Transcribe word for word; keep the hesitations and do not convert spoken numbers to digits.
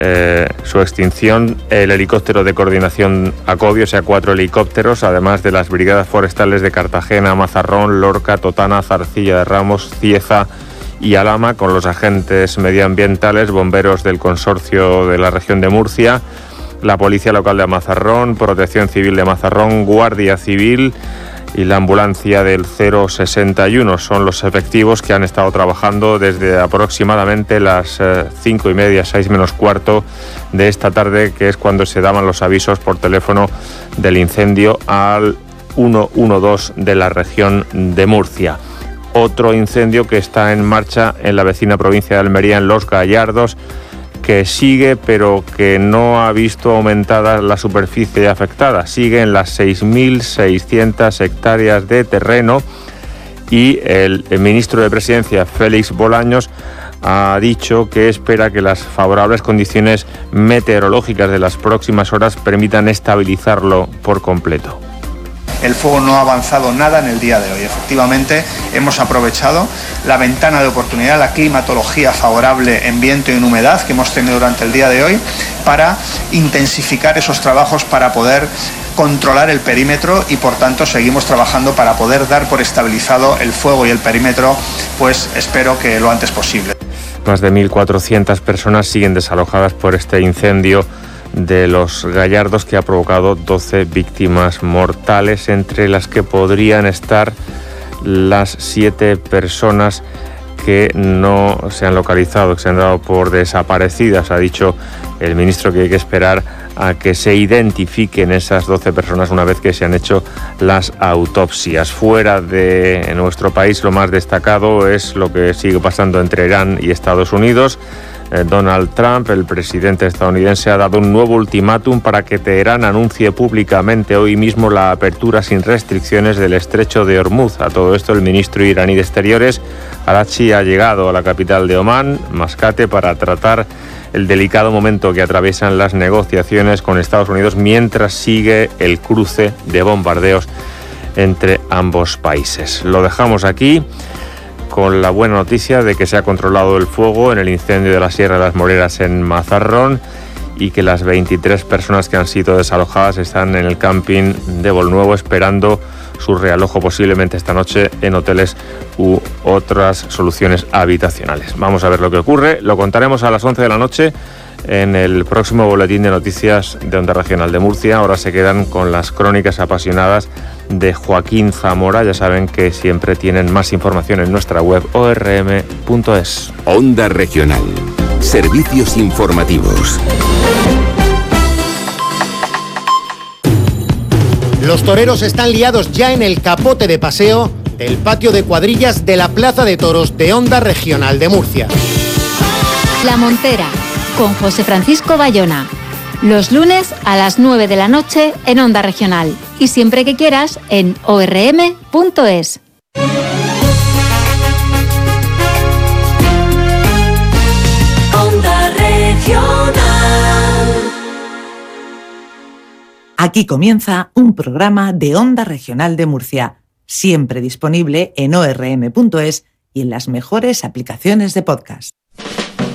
Eh, su extinción, el helicóptero de coordinación Acobio, o sea, cuatro helicópteros, además de las brigadas forestales de Cartagena, Mazarrón, Lorca, Totana, Zarcilla de Ramos, Cieza y Alhama, con los agentes medioambientales, bomberos del consorcio de la región de Murcia, la Policía Local de Mazarrón, Protección Civil de Mazarrón, Guardia Civil y la ambulancia del cero sesenta y uno. Son los efectivos que han estado trabajando desde aproximadamente las eh, cinco y media, seis menos cuarto de esta tarde, que es cuando se daban los avisos por teléfono del incendio al ciento doce de la región de Murcia. Otro incendio que está en marcha en la vecina provincia de Almería, en Los Gallardos, que sigue, pero que no ha visto aumentada la superficie afectada. Sigue en las seis mil seiscientas hectáreas de terreno y el, el ministro de Presidencia, Félix Bolaños, ha dicho que espera que las favorables condiciones meteorológicas de las próximas horas permitan estabilizarlo por completo. El fuego no ha avanzado nada en el día de hoy. Efectivamente, hemos aprovechado la ventana de oportunidad, la climatología favorable en viento y en humedad que hemos tenido durante el día de hoy para intensificar esos trabajos, para poder controlar el perímetro y, por tanto, seguimos trabajando para poder dar por estabilizado el fuego y el perímetro, pues espero que lo antes posible. Más de mil cuatrocientas personas siguen desalojadas por este incendio de Los Gallardos, que ha provocado doce víctimas mortales, entre las que podrían estar las siete personas que no se han localizado, que se han dado por desaparecidas. Ha dicho el ministro que hay que esperar a que se identifiquen esas doce personas una vez que se han hecho las autopsias. Fuera de nuestro país, lo más destacado es lo que sigue pasando entre Irán y Estados Unidos. Donald Trump, el presidente estadounidense, ha dado un nuevo ultimátum para que Teherán anuncie públicamente hoy mismo la apertura sin restricciones del estrecho de Hormuz. A todo esto, el ministro iraní de Exteriores, Araghchi, ha llegado a la capital de Omán, Mascate, para tratar el delicado momento que atraviesan las negociaciones con Estados Unidos mientras sigue el cruce de bombardeos entre ambos países. Lo dejamos aquí, con la buena noticia de que se ha controlado el fuego en el incendio de la Sierra de las Moreras en Mazarrón y que las veintitrés personas que han sido desalojadas están en el camping de Volnuevo esperando su realojo posiblemente esta noche en hoteles u otras soluciones habitacionales. Vamos a ver lo que ocurre. Lo contaremos a las once de la noche en el próximo boletín de noticias de Onda Regional de Murcia. Ahora se quedan con las crónicas apasionadas de Joaquín Zamora. Ya saben que siempre tienen más información en nuestra web o r m punto es. Onda Regional. Servicios informativos. Los toreros están liados ya en el capote de paseo del patio de cuadrillas de la Plaza de Toros de Onda Regional de Murcia. La Montera, con José Francisco Bayona. Los lunes a las nueve de la noche en Onda Regional. Y siempre que quieras en o r m punto es. Onda Regional. Aquí comienza un programa de Onda Regional de Murcia, siempre disponible en o r m punto es y en las mejores aplicaciones de podcast.